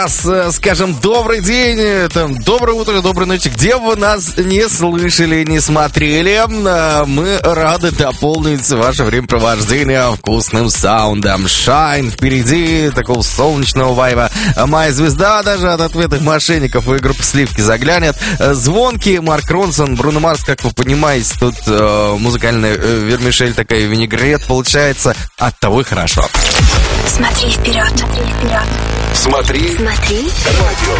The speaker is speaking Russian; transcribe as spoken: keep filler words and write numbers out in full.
Скажем, добрый день, там, доброе утро, доброй ночи. Где бы вы нас не слышали, не смотрели, мы рады дополнить ваше времяпровождение вкусным саундом. Shine впереди, такого солнечного вайба. Моя звезда даже от ответных мошенников и группы Сливки заглянет. Звонки, Марк Ронсон, Бруно Марс, как вы понимаете, тут э, музыкальная э, вермишель такая, винегрет получается, от того и хорошо. Смотри вперед, смотри вперед. Смотри, Смотри, радио